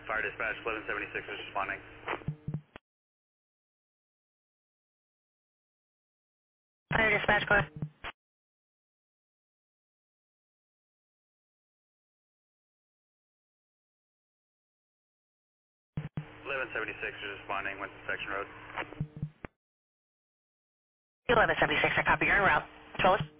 Fire dispatch, 1176 is responding. Fire dispatch, go ahead. 1176 is responding, went to Section Road. 1176, I copy your en route. Controller?